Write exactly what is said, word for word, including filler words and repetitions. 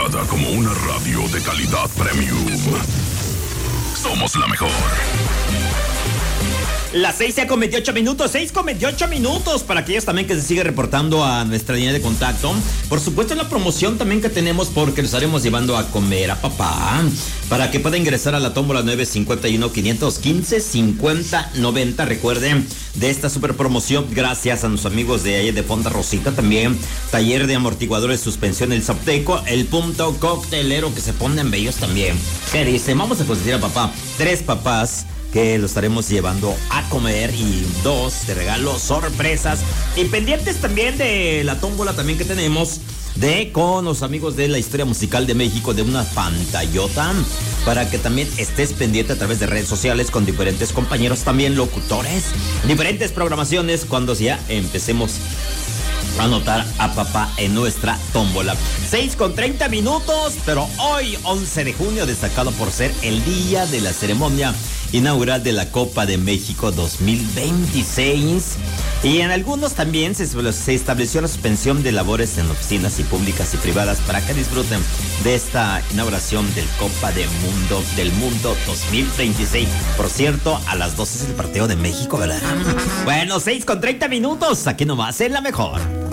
certificada como una radio de calidad premium. Somos la mejor. Las seis ya con veintiocho minutos, seis con veintiocho minutos, para aquellos también que se sigue reportando a nuestra línea de contacto. Por supuesto, la promoción también que tenemos, porque lo estaremos llevando a comer a papá, para que pueda ingresar a la tómbola nueve cinco uno, cinco uno cinco, cincuenta noventa. Recuerden de esta super promoción, gracias a nuestros amigos de ahí de Fonda Rosita, también taller de amortiguadores, suspensión, el Zapteco, el punto coctelero, que se ponen bellos también. ¿Qué dicen? Vamos a consentir a papá, tres papás que lo estaremos llevando a comer, y dos de regalo sorpresas, y pendientes también de la tómbola también que tenemos de con los amigos de la Historia Musical de México, de una pantallota, para que también estés pendiente a través de redes sociales con diferentes compañeros, también locutores, diferentes programaciones, cuando ya empecemos a anotar a papá en nuestra tómbola. seis con treinta minutos, pero hoy, once de junio, destacado por ser el día de la ceremonia inaugural de la Copa de México dos mil veintiséis. Y en algunos también se, se estableció la suspensión de labores en oficinas y públicas y privadas para que disfruten de esta inauguración del Copa de Mundo, del Mundo dos mil veintiséis. Por cierto, a las doce es el partido de México, ¿verdad? Bueno, seis con treinta minutos, aquí nomás en La Mejor.